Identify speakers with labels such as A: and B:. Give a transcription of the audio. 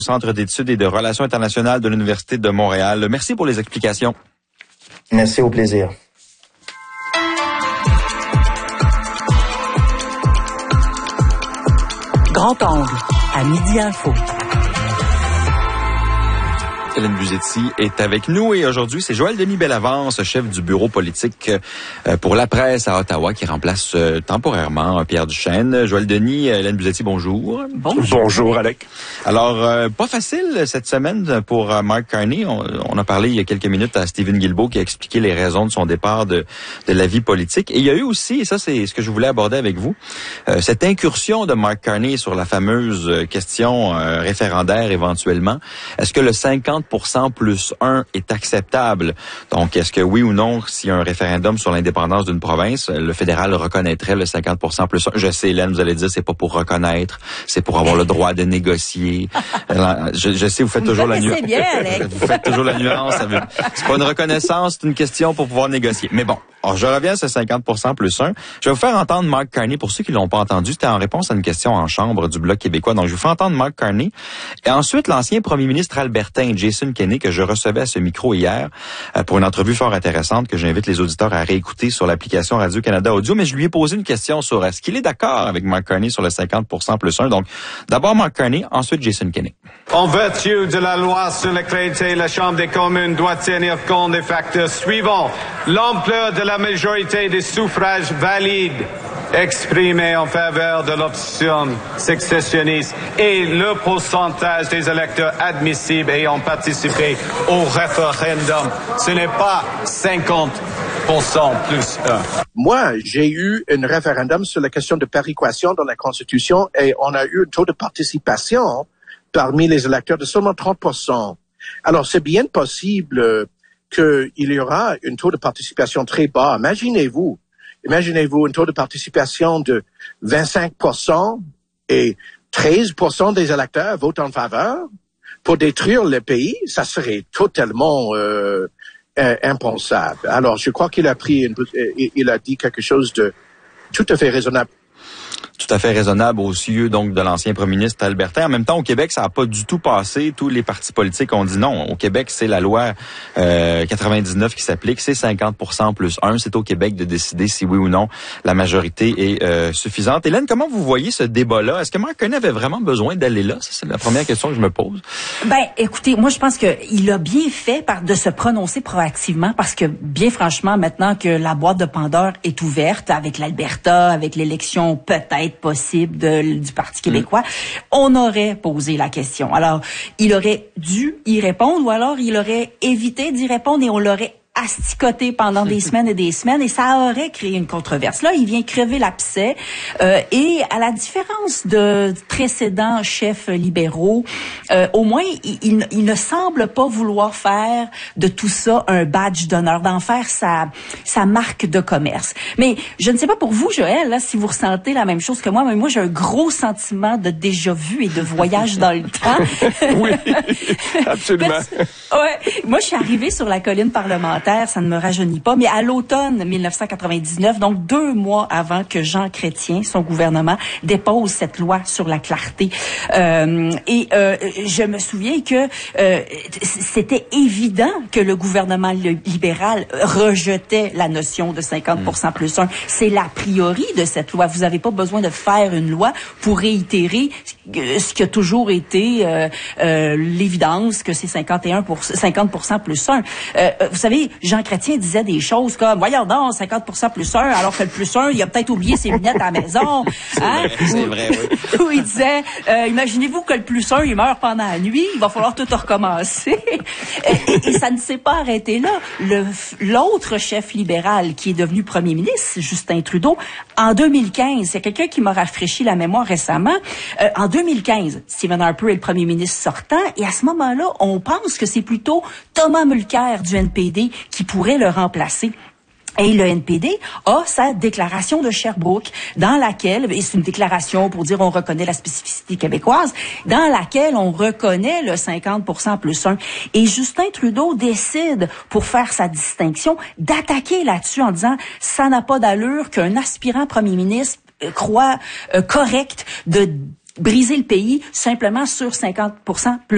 A: Centre d'études et de relations internationales de l'Université de Montréal. Merci pour les explications.
B: Merci, au plaisir.
C: Grand angle, à Midi Info.
A: Hélène Buzetti est avec nous et aujourd'hui, c'est Joël Denis Bellavance, chef du bureau politique pour la presse à Ottawa, qui remplace temporairement Pierre Duchesne. Joël Denis, Hélène Buzetti, bonjour.
D: Bonjour, Alec.
A: Alors, pas facile cette semaine pour Mark Carney. On a parlé il y a quelques minutes à Stephen Guilbeault qui a expliqué les raisons de son départ de la vie politique. Et il y a eu aussi, et ça c'est ce que je voulais aborder avec vous, cette incursion de Mark Carney sur la fameuse question référendaire éventuellement. Est-ce que le 50% plus 1 est acceptable? Donc, est-ce que oui ou non, s'il y a un référendum sur l'indépendance d'une province, le fédéral reconnaîtrait le 50% plus 1? Je sais, Hélène, vous allez dire, c'est pas pour reconnaître, c'est pour avoir le droit de négocier. Je sais, vous faites toujours la nuance. Vous faites toujours la nuance. C'est pas une reconnaissance, c'est une question pour pouvoir négocier. Mais bon, alors je reviens à ce 50% plus 1. Je vais vous faire entendre Mark Carney. Pour ceux qui l'ont pas entendu, c'était en réponse à une question en chambre du Bloc québécois. Donc, je vous fais entendre Mark Carney. Et ensuite, l'ancien premier ministre albertain, Jason Kenney, que je recevais à ce micro hier pour une entrevue fort intéressante que j'invite les auditeurs à réécouter sur l'application Radio-Canada Audio. Mais je lui ai posé une question sur est-ce qu'il est d'accord avec Mark Carney sur le 50% plus 1. Donc, d'abord Mark Carney, ensuite Jason Kenney.
E: En vertu de la loi sur la crédité, la Chambre des communes doit tenir compte des facteurs suivants. L'ampleur de la majorité des suffrages valides exprimés en faveur de l'option successionniste et le pourcentage des électeurs admissibles ayant participé au référendum. Ce n'est pas 50% plus 1.
D: Moi, j'ai eu un référendum sur la question de péréquation dans la Constitution et on a eu un taux de participation parmi les électeurs de seulement 30%. Alors, c'est bien possible qu'il y aura un taux de participation très bas. Imaginez-vous un taux de participation de 25% et 13% des électeurs votent en faveur pour détruire le pays. Ça serait totalement impensable. Alors, je crois qu'il a dit quelque chose de tout à fait raisonnable.
A: Tout à fait raisonnable aux yeux donc de l'ancien premier ministre albertain. En même temps, au Québec, ça n'a pas du tout passé. Tous les partis politiques ont dit non. Au Québec, c'est la loi 99 qui s'applique. C'est 50% plus 1. C'est au Québec de décider si oui ou non la majorité est suffisante. Hélène, comment vous voyez ce débat-là? Est-ce que Mark Carney avait vraiment besoin d'aller là? Ça, c'est la première question que je me pose.
C: Écoutez, moi, je pense qu'il a bien fait de se prononcer proactivement parce que, bien franchement, maintenant que la boîte de Pandore est ouverte avec l'Alberta, avec l'élection peut-être possible du Parti québécois, on aurait posé la question. Alors, il aurait dû y répondre ou alors il aurait évité d'y répondre et on l'aurait asticoté pendant des semaines et ça aurait créé une controverse. Là, il vient crever l'abcès et à la différence de précédents chefs libéraux, au moins, il ne semble pas vouloir faire de tout ça un badge d'honneur, d'en faire sa marque de commerce. Mais je ne sais pas pour vous, Joël, là, si vous ressentez la même chose que moi, mais moi, j'ai un gros sentiment de déjà-vu et de voyage dans le temps.
D: Oui, absolument.
C: Moi, je suis arrivée sur la colline parlementaire, ça ne me rajeunit pas, mais à l'automne 1999, donc 2 mois avant que Jean Chrétien, son gouvernement, dépose cette loi sur la clarté. Je me souviens que c'était évident que le gouvernement libéral rejetait la notion de 50% plus 1. C'est l'a priori de cette loi. Vous n'avez pas besoin de faire une loi pour réitérer ce qui a toujours été l'évidence que c'est 50% plus 1. Vous savez, Jean Chrétien disait des choses comme, voyons donc, 50% plus 1, alors que le plus 1, il a peut-être oublié ses lunettes à la maison.
A: C'est vrai, oui.
C: Où il disait, imaginez-vous que le plus 1, il meurt pendant la nuit, il va falloir tout recommencer. et ça ne s'est pas arrêté là. L'autre chef libéral qui est devenu premier ministre, Justin Trudeau, en 2015, il y a quelqu'un qui m'a rafraîchi la mémoire récemment, en 2015, Stephen Harper est le premier ministre sortant, et à ce moment-là, on pense que c'est plutôt Thomas Mulcair du NPD qui pourrait le remplacer. Et le NPD a sa déclaration de Sherbrooke, dans laquelle, et c'est une déclaration pour dire on reconnaît la spécificité québécoise, dans laquelle on reconnaît le 50% plus 1. Et Justin Trudeau décide, pour faire sa distinction, d'attaquer là-dessus en disant ça n'a pas d'allure qu'un aspirant premier ministre croit correct de briser le pays simplement sur 50% plus